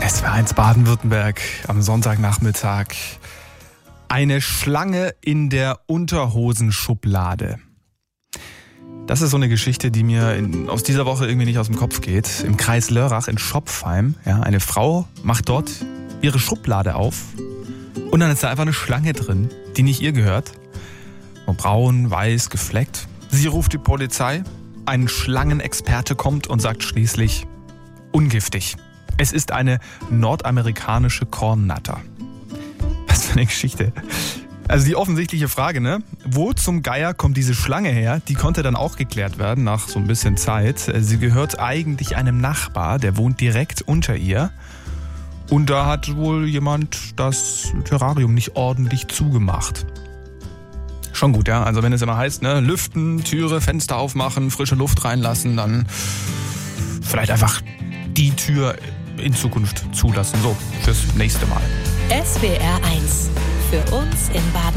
SWR1 Baden-Württemberg am Sonntagnachmittag. Eine Schlange in der Unterhosenschublade. Das ist so eine Geschichte, die mir aus dieser Woche irgendwie nicht aus dem Kopf geht. Im Kreis Lörrach in Schopfheim. Ja, eine Frau macht dort ihre Schublade auf und dann ist da einfach eine Schlange drin, die nicht ihr gehört. Braun, weiß, gefleckt. Sie ruft die Polizei. Ein Schlangenexperte kommt und sagt schließlich: ungiftig. Es ist eine nordamerikanische Kornnatter. Was für eine Geschichte. Also die offensichtliche Frage, ne? Wo zum Geier kommt diese Schlange her? Die konnte dann auch geklärt werden nach so ein bisschen Zeit. Sie gehört eigentlich einem Nachbar, der wohnt direkt unter ihr. Und da hat wohl jemand das Terrarium nicht ordentlich zugemacht. Schon gut, ja. Also wenn es immer heißt, ne, lüften, Türe, Fenster aufmachen, frische Luft reinlassen, dann vielleicht einfach die Tür in Zukunft zulassen. So, fürs nächste Mal. SWR1. Für uns in Baden.